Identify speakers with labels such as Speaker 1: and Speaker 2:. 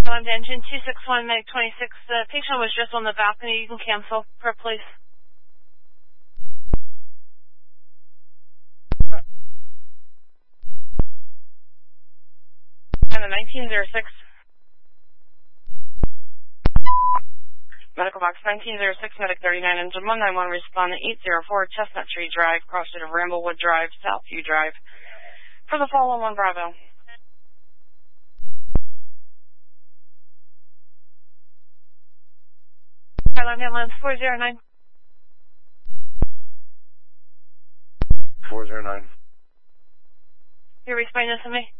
Speaker 1: On to engine 261, Meg 26. The patient was just on the balcony. You can cancel for please. And the 1906. Medical box 1906, medic 39, engine 191, respond to 804 Chestnut Tree Drive, crossing of Ramblewood Drive, Southview Drive. For the fall on 1 Bravo. Airline ambulance 409.
Speaker 2: 409.
Speaker 1: You're responding to me?